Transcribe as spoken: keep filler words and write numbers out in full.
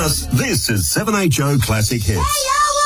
us, this is seven H O Classic Hits.